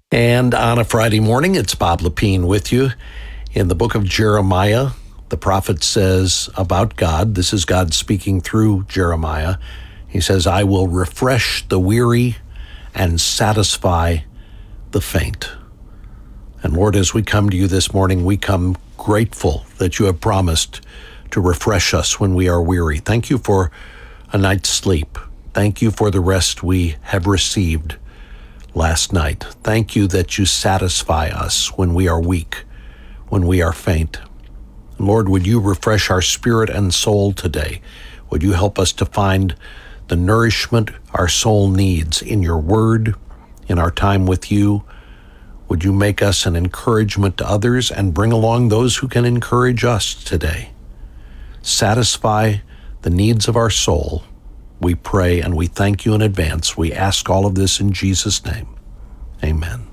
And on a Friday morning, it's Bob Lepine with you. In the book of Jeremiah, the prophet says about God, this is God speaking through Jeremiah. He says, I will refresh the weary and satisfy the faint. And Lord, as we come to you this morning, we come grateful that you have promised to refresh us when we are weary. Thank you for a night's sleep. Thank you for the rest we have received last night. Thank you that you satisfy us when we are weak, when we are faint. Lord, would you refresh our spirit and soul today? Would you help us to find the nourishment our soul needs in your word, in our time with you? Would you make us an encouragement to others and bring along those who can encourage us today? Satisfy the needs of our soul. We pray and we thank you in advance. We ask all of this in Jesus' name. Amen.